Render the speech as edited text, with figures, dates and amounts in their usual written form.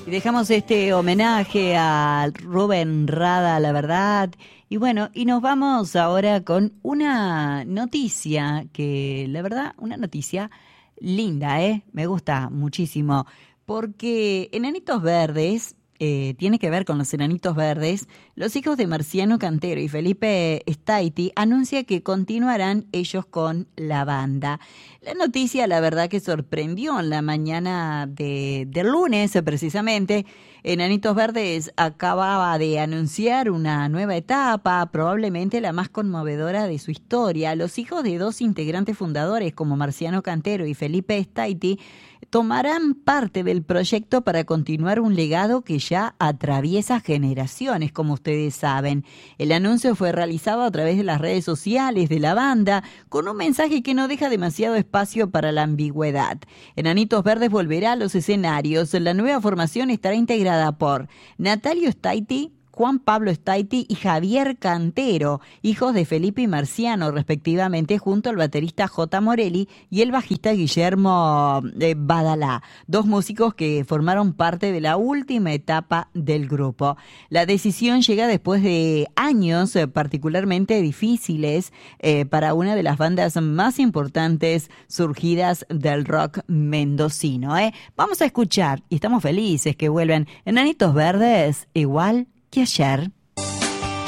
Y dejamos este homenaje a Rubén Rada, la verdad. Y bueno, y nos vamos ahora con una noticia que, la verdad, una noticia linda, ¿eh? Me gusta muchísimo. Porque Enanitos Verdes, tiene que ver con los Enanitos Verdes, los hijos de Marciano Cantero y Felipe Staiti anuncia que continuarán ellos con la banda. La noticia, la verdad, que sorprendió en la mañana del lunes, precisamente. Enanitos Verdes acababa de anunciar una nueva etapa, probablemente la más conmovedora de su historia. Los hijos de dos integrantes fundadores, como Marciano Cantero y Felipe Staiti, tomarán parte del proyecto para continuar un legado que ya atraviesa generaciones, como ustedes saben. El anuncio fue realizado a través de las redes sociales de la banda, con un mensaje que no deja demasiado espacio para la ambigüedad. Enanitos Verdes volverá a los escenarios. La nueva formación estará integrada por Natalio Staiti, Juan Pablo Staiti y Javier Cantero, hijos de Felipe y Marciano, respectivamente, junto al baterista J. Morelli y el bajista Guillermo Badalá, dos músicos que formaron parte de la última etapa del grupo. La decisión llega después de años particularmente difíciles para una de las bandas más importantes surgidas del rock mendocino. Vamos a escuchar, y estamos felices que vuelven Enanitos Verdes, igual que ayer.